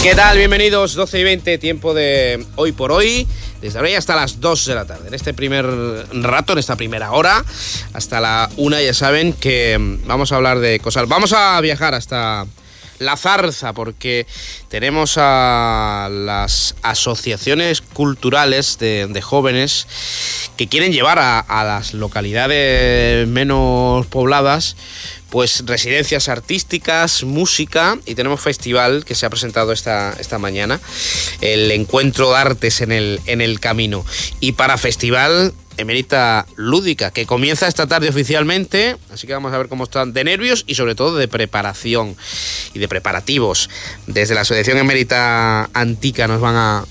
¿Qué tal? Bienvenidos, 12:20, tiempo de Hoy por Hoy, desde ahora y hasta las 2 de la tarde. En este primer rato, en esta primera hora, hasta la 1, ya saben que vamos a hablar de cosas. Vamos a viajar hasta La Zarza, porque tenemos a las asociaciones culturales de jóvenes que quieren llevar a las localidades menos pobladas pues residencias artísticas, música, y tenemos festival que se ha presentado esta mañana, el Encuentro de Artes en el Camino. Y para festival, Emérita Lúdica, que comienza esta tarde oficialmente, así que vamos a ver cómo están de nervios y sobre todo de preparación y de preparativos. Desde la Asociación Emérita Antica nos van a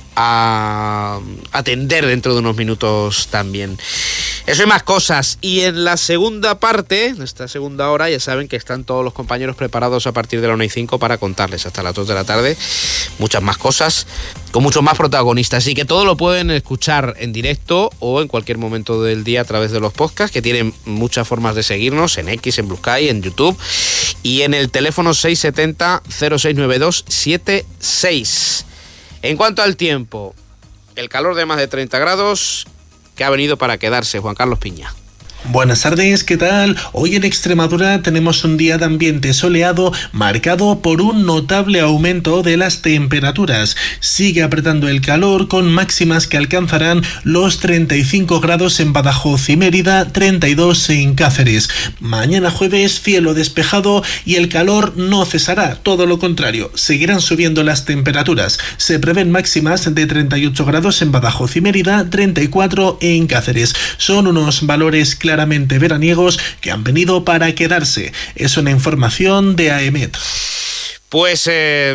atender dentro de unos minutos también. Eso y más cosas. Y en la segunda parte, en esta segunda hora, ya saben que están todos los compañeros preparados a partir de la 1:05 para contarles hasta las 2 de la tarde muchas más cosas, con muchos más protagonistas. Así que todo lo pueden escuchar en directo o en cualquier momento del día a través de los podcasts, que tienen muchas formas de seguirnos, en X, en Blue Sky, en YouTube y en el teléfono 670 0692 76. En cuanto al tiempo, el calor de más de 30 grados que ha venido para quedarse. Juan Carlos Piña. Buenas tardes, ¿qué tal? Hoy en Extremadura tenemos un día de ambiente soleado marcado por un notable aumento de las temperaturas. Sigue apretando el calor con máximas que alcanzarán los 35 grados en Badajoz y Mérida, 32 en Cáceres. Mañana jueves, cielo despejado y el calor no cesará, todo lo contrario, seguirán subiendo las temperaturas. Se prevén máximas de 38 grados en Badajoz y Mérida, 34 en Cáceres. Son unos valores claramente veraniegos que han venido para quedarse. Es una información de AEMET. Pues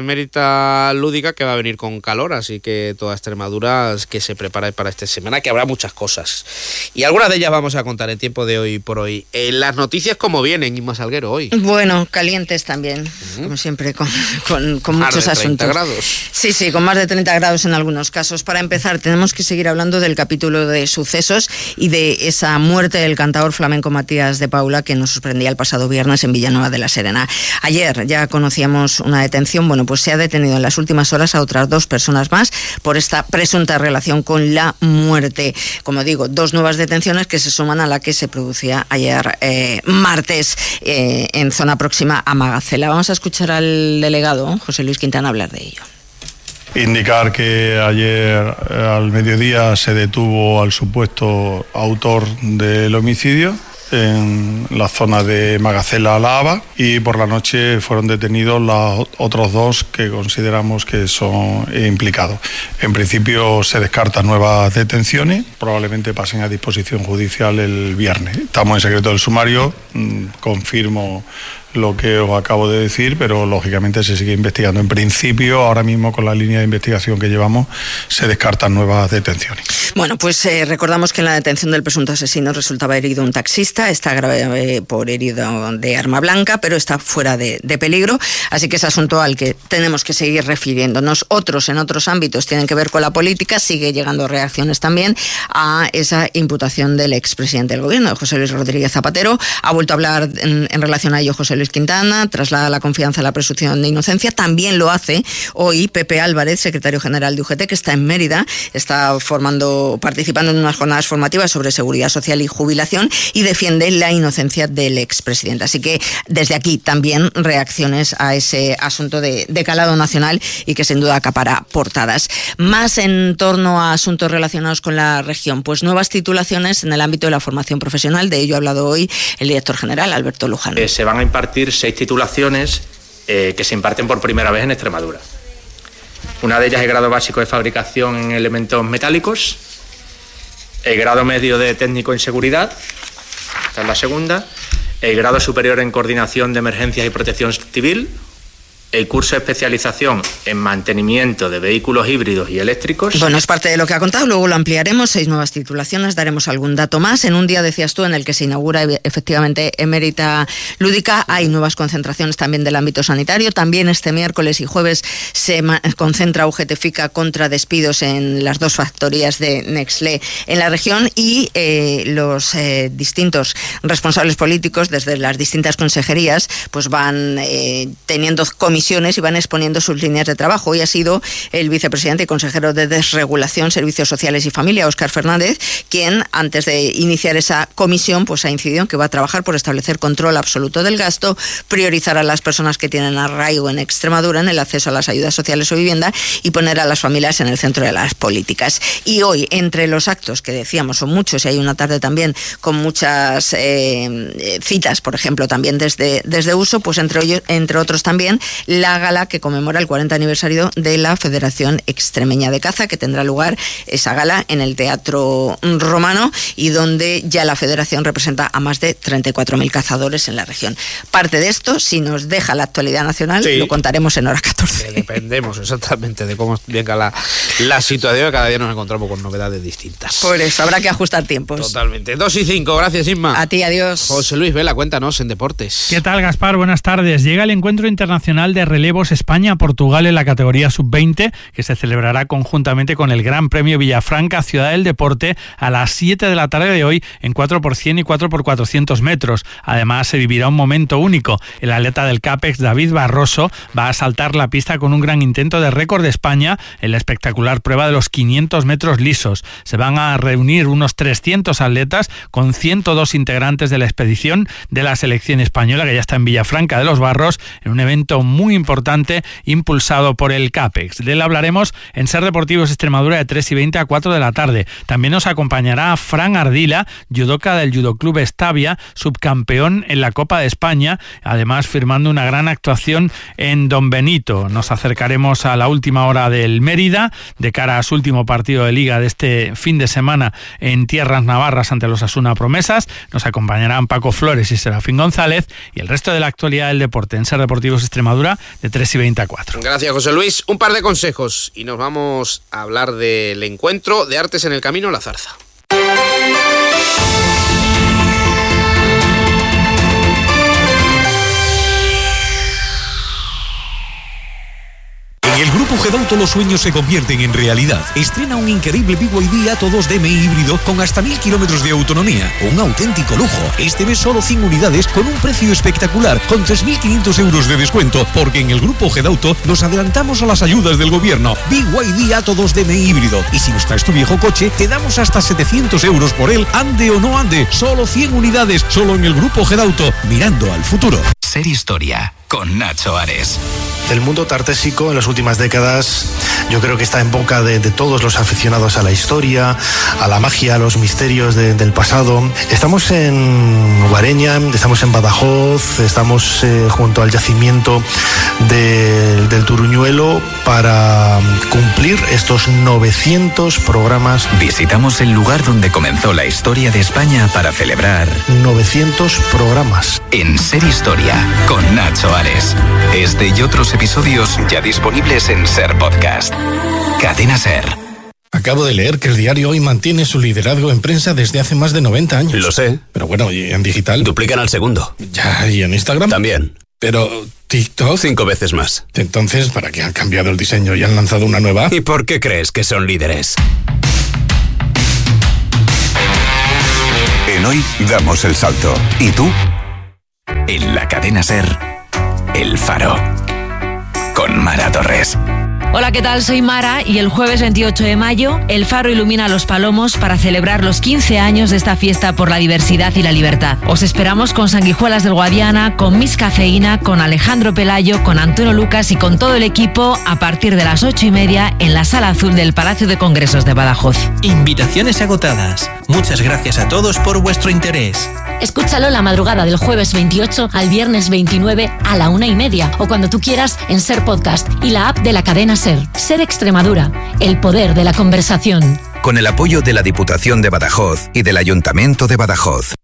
Emérita Lúdica, que va a venir con calor, así que toda Extremadura que se prepare para esta semana, que habrá muchas cosas. Y algunas de ellas vamos a contar en tiempo de Hoy por Hoy. Las noticias, ¿cómo vienen, Inma Salguero, hoy? Bueno, calientes también, como siempre, con muchos asuntos. ¿Más de 30 grados? Sí, con más de 30 grados en algunos casos. Para empezar, tenemos que seguir hablando del capítulo de sucesos y de esa muerte del cantador flamenco Matías de Paula, que nos sorprendía el pasado viernes en Villanueva de la Serena. Ayer ya conocíamos una detención. Bueno, pues se ha detenido en las últimas horas a otras 2 personas más por esta presunta relación con la muerte. Como digo, 2 nuevas detenciones que se suman a la que se producía ayer martes en zona próxima a Magacela. Vamos a escuchar al delegado José Luis Quintana hablar de ello. Indicar que ayer al mediodía se detuvo al supuesto autor del homicidio en la zona de Magacela, La Haba, y por la noche fueron detenidos los otros 2 que consideramos que son implicados. En principio se descartan nuevas detenciones, probablemente pasen a disposición judicial el viernes. Estamos en secreto del sumario, confirmo lo que os acabo de decir, pero lógicamente se sigue investigando. En principio, ahora mismo con la línea de investigación que llevamos, se descartan nuevas detenciones. Bueno, pues recordamos que en la detención del presunto asesino resultaba herido un taxista, está grave por herido de arma blanca, pero está fuera de peligro, así que es asunto al que tenemos que seguir refiriéndonos. Otros en otros ámbitos tienen que ver con la política, sigue llegando reacciones también a esa imputación del expresidente del gobierno, José Luis Rodríguez Zapatero. Ha vuelto a hablar en relación a ello José Luis Quintana, traslada la confianza a la presunción de inocencia. También lo hace hoy Pepe Álvarez, secretario general de UGT, que está en Mérida, está participando en unas jornadas formativas sobre seguridad social y jubilación, y defiende la inocencia del expresidente. Así que desde aquí también reacciones a ese asunto de calado nacional y que sin duda acapara portadas. Más en torno a asuntos relacionados con la región, pues nuevas titulaciones en el ámbito de la formación profesional. De ello ha hablado hoy el director general, Alberto Luján. Se van a impartir 6 titulaciones que se imparten por primera vez en Extremadura. Una de ellas es el grado básico de fabricación en elementos metálicos, el grado medio de técnico en seguridad, esta es la segunda, el grado superior en coordinación de emergencias y protección civil, el curso de especialización en mantenimiento de vehículos híbridos y eléctricos. Bueno, es parte de lo que ha contado, luego lo ampliaremos, 6 nuevas titulaciones, daremos algún dato más. En un día, decías tú, en el que se inaugura efectivamente Emérita Lúdica, hay nuevas concentraciones también del ámbito sanitario. También este miércoles y jueves se concentra UGT FICA contra despidos en las 2 factorías de Nexle en la región, y los distintos responsables políticos desde las distintas consejerías pues van teniendo comisiones comisiones y van exponiendo sus líneas de trabajo. Hoy ha sido el vicepresidente y consejero de Desregulación, Servicios Sociales y Familia, Óscar Fernández, quien antes de iniciar esa comisión pues ha incidido en que va a trabajar por establecer control absoluto del gasto, priorizar a las personas que tienen arraigo en Extremadura en el acceso a las ayudas sociales o vivienda y poner a las familias en el centro de las políticas. Y hoy, entre los actos que decíamos son muchos, y hay una tarde también con muchas citas, por ejemplo, también desde Uso, pues entre otros también la gala que conmemora el 40 aniversario de la Federación Extremeña de Caza, que tendrá lugar esa gala en el Teatro Romano y donde ya la Federación representa a más de 34.000 cazadores en la región. Parte de esto, si nos deja la actualidad nacional, sí, lo contaremos en hora 14. Dependemos exactamente de cómo venga la situación, cada día nos encontramos con novedades distintas. Por eso, habrá que ajustar tiempos. Totalmente. 2:05, gracias Isma. A ti, adiós. José Luis Vela, cuéntanos en deportes. ¿Qué tal, Gaspar? Buenas tardes. Llega el Encuentro Internacional de Relevos España-Portugal en la categoría sub-20, que se celebrará conjuntamente con el Gran Premio Villafranca Ciudad del Deporte a las 7 de la tarde de hoy en 4x100 y 4x400 metros. Además, se vivirá un momento único. El atleta del CAPEX, David Barroso, va a saltar la pista con un gran intento de récord de España en la espectacular prueba de los 500 metros lisos. Se van a reunir unos 300 atletas con 102 integrantes de la expedición de la selección española, que ya está en Villafranca de los Barros, en un evento muy importante impulsado por el CAPEX. De él hablaremos en Ser Deportivos Extremadura de 3:20 a 4 de la tarde. También nos acompañará Fran Ardila, judoka del Judo Club Estavia, subcampeón en la Copa de España, además firmando una gran actuación en Don Benito. Nos acercaremos a la última hora del Mérida, de cara a su último partido de Liga de este fin de semana en tierras navarras ante los Asuna Promesas. Nos acompañarán Paco Flores y Serafín González, y el resto de la actualidad del deporte en Ser Deportivos Extremadura de 3:20 a 4. Gracias, José Luis. Un par de consejos y nos vamos a hablar del encuentro de Artes en el Camino La Zarza. En el Grupo Gedauto los sueños se convierten en realidad. Estrena un increíble BYD Atto 2 DMI híbrido con hasta 1000 kilómetros de autonomía. Un auténtico lujo. Este mes solo 100 unidades con un precio espectacular, con 3.500 euros de descuento, porque en el Grupo Gedauto nos adelantamos a las ayudas del gobierno. BYD Atto 2 DMI híbrido. Y si nos traes tu viejo coche, te damos hasta 700 euros por él, ande o no ande. Solo 100 unidades, solo en el Grupo Gedauto, mirando al futuro. Ser Historia, con Nacho Ares. El mundo tartésico en las últimas décadas yo creo que está en boca de todos los aficionados a la historia, a la magia, a los misterios del pasado. Estamos en Guareña, estamos en Badajoz, estamos junto al yacimiento del Turuñuelo para cumplir estos 900 programas. Visitamos el lugar donde comenzó la historia de España para celebrar 900 programas. En Ser Historia, con Nacho Ares. Este y otros episodios ya disponibles en Ser Podcast. Cadena Ser. Acabo de leer que el diario Hoy mantiene su liderazgo en prensa desde hace más de 90 años. Lo sé. Pero bueno, ¿y en digital? Duplican al segundo. Ya, ¿y en Instagram? También. Pero TikTok... 5 veces más. Entonces, ¿para qué han cambiado el diseño y han lanzado una nueva? ¿Y por qué crees que son líderes? En Hoy damos el salto. ¿Y tú? En la Cadena Ser, El Faro, con Mara Torres. Hola, ¿qué tal? Soy Mara y el jueves 28 de mayo El Faro ilumina Los Palomos para celebrar los 15 años de esta fiesta por la diversidad y la libertad. Os esperamos con Sanguijuelas del Guadiana, con Miss Cafeína, con Alejandro Pelayo, con Antonio Lucas y con todo el equipo a partir de las 8:30 en la Sala Azul del Palacio de Congresos de Badajoz. Invitaciones agotadas. Muchas gracias a todos por vuestro interés. Escúchalo la madrugada del jueves 28 al viernes 29 a la 1:30 o cuando tú quieras en Ser Podcast y la app de la cadena Ser. Ser Extremadura, el poder de la conversación. Con el apoyo de la Diputación de Badajoz y del Ayuntamiento de Badajoz.